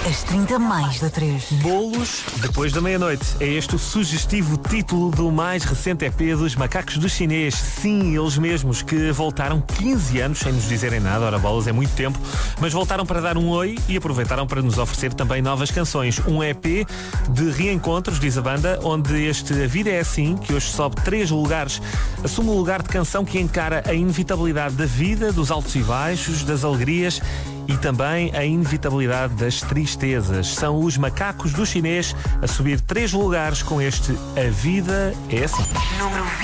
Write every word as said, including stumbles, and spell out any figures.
As trinta mais da três. Bolos depois da meia-noite. É este o sugestivo título do mais recente E P dos Macacos do Chinês. Sim, eles mesmos, que voltaram quinze anos sem nos dizerem nada. Ora, bolas, é muito tempo. Mas voltaram para dar um oi e aproveitaram para nos oferecer também novas canções. Um E P de reencontros, diz a banda, onde este A Vida é Assim, que hoje sobe três lugares, assume o lugar de canção que encara a inevitabilidade da vida, dos altos e baixos, das alegrias e também a inevitabilidade das tristezas. São os Macacos do Chinês a subir três lugares com este A Vida é Assim. Número